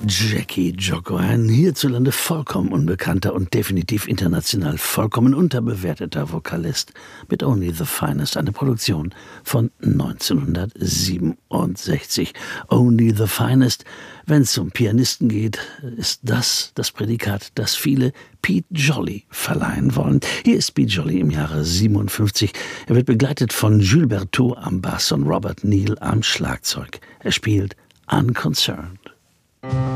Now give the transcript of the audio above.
Jackie Jocko, ein hierzulande vollkommen unbekannter und definitiv international vollkommen unterbewerteter Vokalist mit Only the Finest, eine Produktion von 1967. Only the Finest, wenn es um Pianisten geht, ist das Prädikat, das viele Pete Jolly verleihen wollen. Hier ist Pete Jolly im Jahre 57. Er wird begleitet von Jules Berthaud am Bass und Robert Neal am Schlagzeug. Er spielt Unconcerned.